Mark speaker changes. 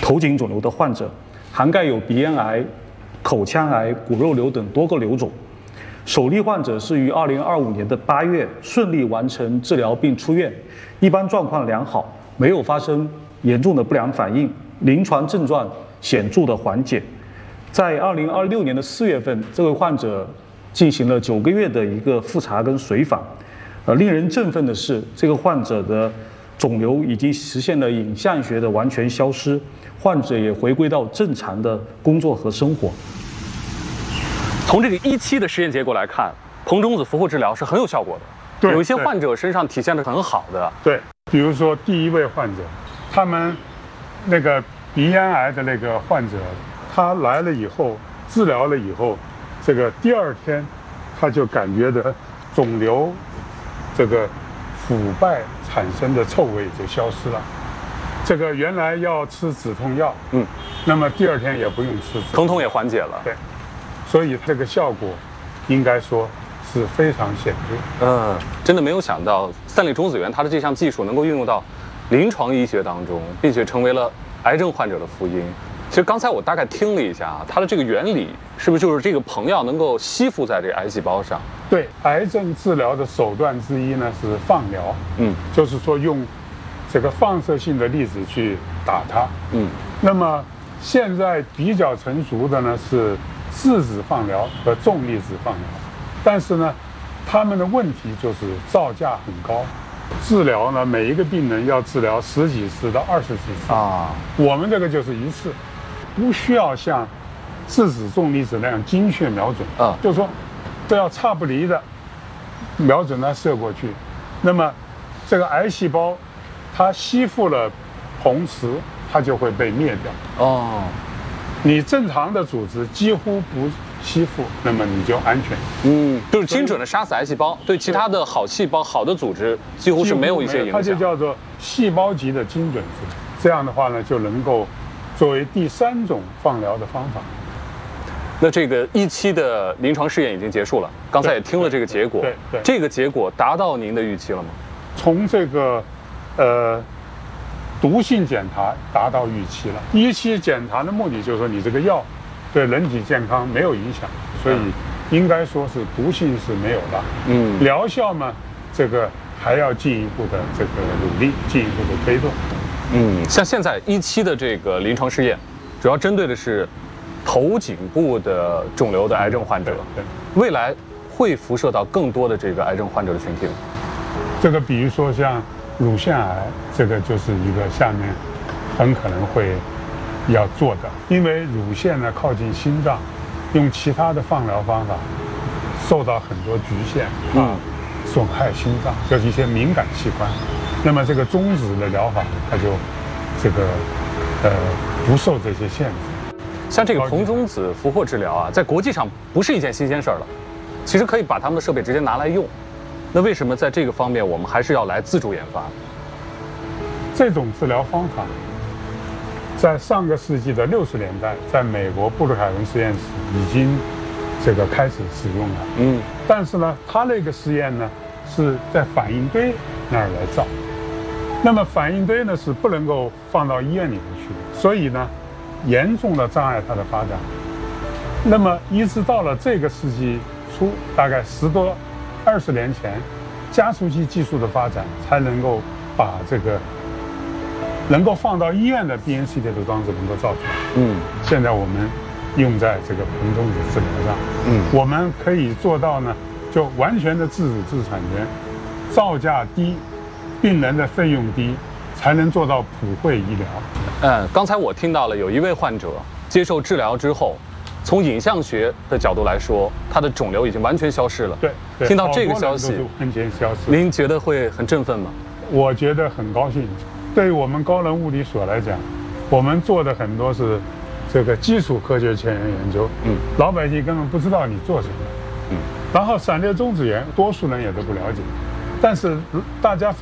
Speaker 1: 头颈肿瘤的患者，涵盖有鼻咽癌、口腔癌、骨肉瘤等多个瘤种。首例患者是于2025年的8月顺利完成治疗并出院，一般状况良好，没有发生严重的不良反应，临床症状显著的缓解。在2026年的4月份，这位患者进行了9个月的一个复查跟随访。令人振奋的是，这个患者的肿瘤已经实现了影像学的完全消失，患者也回归到正常的工作和生活。
Speaker 2: 从这个1期的实验结果来看，硼中子俘获治疗是很有效果的。
Speaker 3: 对，
Speaker 2: 有一些患者身上体现的很好的。
Speaker 3: 对，比如说第一位患者，他们那个鼻咽癌的那个患者，他来了以后治疗了以后，这个第2天他就感觉的肿瘤这个腐败产生的臭味就消失了。这个原来要吃止痛药，那么第2天也不用吃，
Speaker 2: 疼痛也缓解了。
Speaker 3: 对，所以这个效果应该说是非常显著。
Speaker 2: 真的没有想到三里中子源它的这项技术能够运用到临床医学当中，并且成为了癌症患者的福音。其实刚才我大概听了一下它的这个原理，是不是就是这个硼药能够吸附在这个癌细胞上？
Speaker 3: 对，癌症治疗的手段之一呢是放疗，就是说用这个放射性的粒子去打它，那么现在比较成熟的呢是质子放疗和重粒子放疗，但是呢，他们的问题就是造价很高，治疗呢每一个病人要治疗10几次到20几次啊，我们这个就是1次，不需要像质子重粒子那样精确瞄准啊，就是说都要差不离的瞄准它射过去，那么这个癌细胞它吸附了硼磁，它就会被灭掉哦。你正常的组织几乎不吸附，那么你就安全。
Speaker 2: 就是精准的杀死癌细胞，对其他的好细胞、好的组织几乎是没有一些影响。
Speaker 3: 它就叫做细胞级的精准治疗。这样的话呢，就能够作为第3种放疗的方法。
Speaker 2: 那这个1期的临床试验已经结束了，刚才也听了这个结果。
Speaker 3: 对，
Speaker 2: 这个结果达到您的预期了吗？
Speaker 3: 从这个毒性检查达到预期了。1期检查的目的就是说你这个药对人体健康没有影响，所以应该说是毒性是没有了。疗效嘛，这个还要进一步的这个努力，进一步的推动。
Speaker 2: 像现在1期的这个临床试验，主要针对的是头颈部的肿瘤的癌症患者。未来会辐射到更多的这个癌症患者的群体吗？
Speaker 3: 这个比如说像乳腺癌，这个就是一个下面很可能会要做的，因为乳腺呢靠近心脏，用其他的放疗方法受到很多局限损害心脏，就是一些敏感器官。那么这个中子的疗法，它就这个不受这些限制。
Speaker 2: 像这个硼中子俘获治疗啊，在国际上不是一件新鲜事儿了，其实可以把他们的设备直接拿来用。那为什么在这个方面我们还是要来自主研发？
Speaker 3: 这种治疗方法在上个世纪的60年代，在美国布鲁凯文实验室已经这个开始使用了。但是呢，他那个实验呢是在反应堆那儿来造，那么反应堆呢是不能够放到医院里面去的，所以呢严重的障碍它的发展。那么一直到了这个世纪初，大概10多20年前，加速器技术的发展才能够把这个能够放到医院的 BNCT 的装置能够造出来。现在我们用在这个硼中子治疗上，我们可以做到呢，就完全的自主知识产权，造价低，病人的费用低，才能做到普惠医疗。
Speaker 2: 刚才我听到了有一位患者接受治疗之后，从影像学的角度来说，他的肿瘤已经完全消失了。
Speaker 3: 对，
Speaker 2: 听到这个消息，
Speaker 3: 完全消失。
Speaker 2: 您觉得会很振奋吗？
Speaker 3: 我觉得很高兴。对于我们高能物理所来讲，我们做的很多是这个基础科学前沿研究，老百姓根本不知道你做什么，然后闪电中子源多数人也都不了解，但是大家